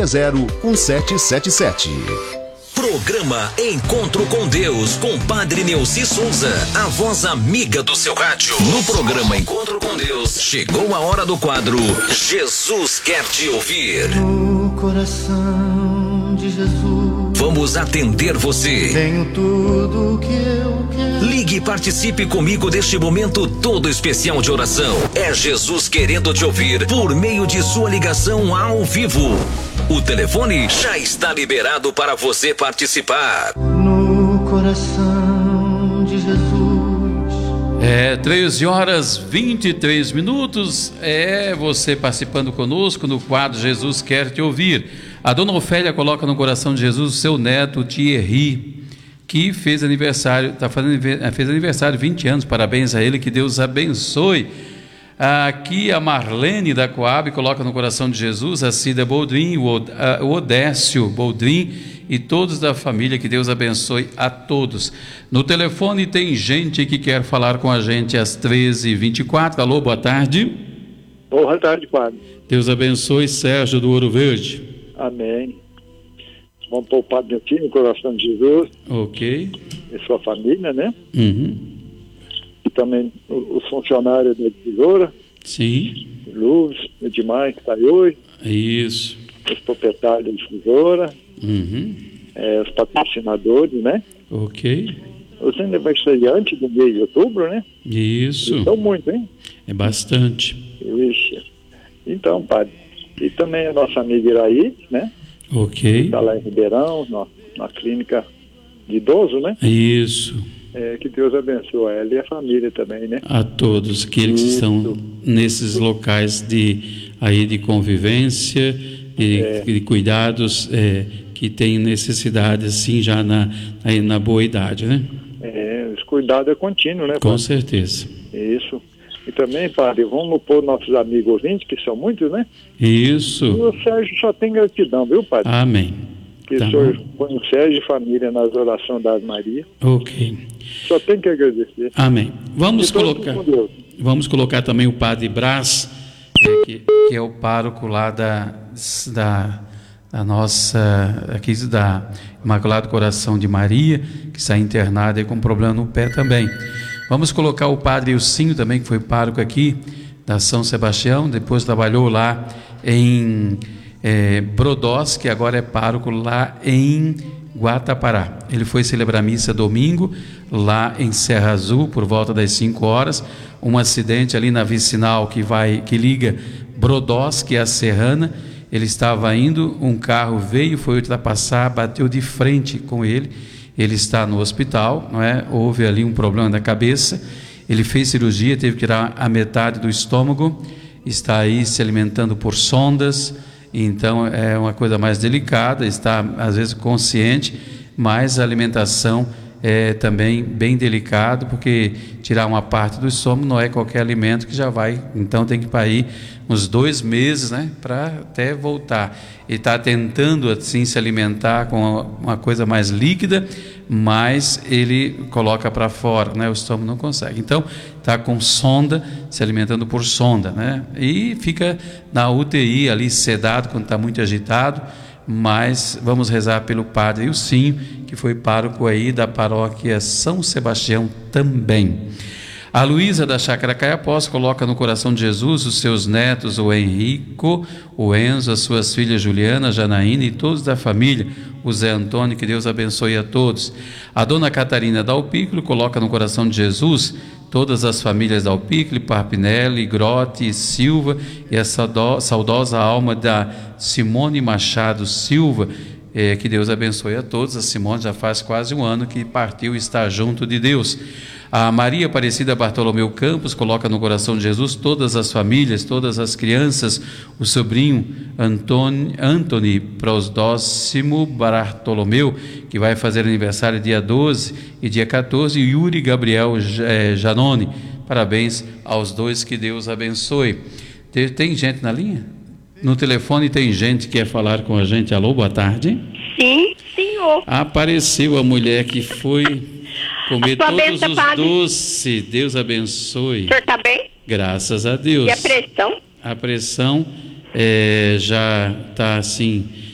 3621-1777. Programa Encontro com Deus, com Padre Neuci Souza, a voz amiga do seu rádio. No programa Encontro com Deus, chegou a hora do quadro Jesus Quer Te Ouvir. No coração de Jesus vamos atender você. tenho tudo o que eu quero. Ligue e participe comigo deste momento todo especial de oração. É Jesus querendo te ouvir por meio de sua ligação ao vivo. O telefone já está liberado para você participar. No coração de Jesus. 13h23. Você participando conosco no quadro Jesus Quer Te Ouvir. A dona Ofélia coloca no coração de Jesus o seu neto Thierry, que fez aniversário, fez aniversário 20 anos. Parabéns a ele, que Deus abençoe. Aqui a Marlene da Coab coloca no coração de Jesus a Cida Boldrin, o Odécio Boldrin e todos da família, que Deus abençoe a todos. No telefone tem gente que quer falar com a gente às 13h24. Alô, boa tarde. Boa tarde, padre. Deus abençoe. Sérgio do Ouro Verde. Amém. Vamos pôr o Padre aqui no coração de Jesus. Ok. E sua família, né? Uhum. E também os funcionários da tesoura. Sim. Luz, Edmar, que está aí hoje. Isso. Os proprietários da tesoura. Uhum. Os patrocinadores, né? Ok. Você ainda vai sair antes do mês de outubro, né? Isso. Então, muito, hein? É bastante. Ixi. Então, padre. E também a nossa amiga Iraí, né? Ok. Está lá em Ribeirão, na clínica de idoso, né? Isso. Que Deus abençoe ela e a família também, né? A todos aqueles que estão nesses locais de convivência e de cuidados, que têm necessidade, assim, já na boa idade, né? Os cuidados é contínuo, né, padre? Com certeza. Isso. E também, padre, vamos pôr nossos amigos ouvintes, que são muitos, né? Isso. E o Sérgio só tem gratidão, viu, padre? Amém. Que o senhor põe o Sérgio e família nas orações das Maria. Ok. Só tem que agradecer. Amém. Vamos Vamos colocar também o Padre Brás, que é o pároco lá da nossa, aqui da Imaculado Coração de Maria, que está internado aí com problema no pé também. Vamos colocar o Padre Ilcinho também, que foi pároco aqui da São Sebastião, depois trabalhou lá em Brodós, que agora é pároco lá em Guatapará. Ele foi celebrar missa domingo lá em Serra Azul por volta das 5 horas. Um acidente ali na vicinal que liga Brodós, que é a Serrana. Ele estava indo, um carro veio, foi ultrapassar, bateu de frente com ele. Ele está no hospital, não é? Houve ali um problema na cabeça. Ele fez cirurgia, teve que tirar a metade do estômago. Está aí se alimentando por sondas. Então é uma coisa mais delicada, está às vezes consciente, mas a alimentação é também bem delicado, porque tirar uma parte do estômago não é qualquer alimento que já vai, então tem que ir para aí uns 2 meses, né, para até voltar. Ele está tentando assim se alimentar com uma coisa mais líquida, mas ele coloca para fora, né, o estômago não consegue. Então está com sonda, se alimentando por sonda, né, e fica na UTI ali sedado quando está muito agitado. Mas vamos rezar pelo Padre Ilcinho, que foi pároco aí da paróquia São Sebastião também. A Luísa da Chácara Caiapós coloca no coração de Jesus os seus netos, o Henrico, o Enzo, as suas filhas Juliana, Janaína e todos da família, o Zé Antônio, que Deus abençoe a todos. A dona Catarina da Alpículo coloca no coração de Jesus todas as famílias da Alpículo, Parpinelli, Grotti, Silva e a saudosa alma da Simone Machado Silva, que Deus abençoe a todos. A Simone já faz quase 1 ano que partiu e está junto de Deus. A Maria Aparecida Bartolomeu Campos coloca no coração de Jesus todas as famílias, todas as crianças, o sobrinho Antony Prosdóximo Bartolomeu, que vai fazer aniversário dia 12 e dia 14, e Yuri Gabriel Janone. Parabéns aos dois, que Deus abençoe. Tem gente na linha? No telefone tem gente que quer falar com a gente. Alô, boa tarde. Sim, senhor. Apareceu a mulher que foi comer todos benção, os padre. doces. Deus abençoe. O senhor está bem? Graças a Deus. E a pressão? A pressão já está assim,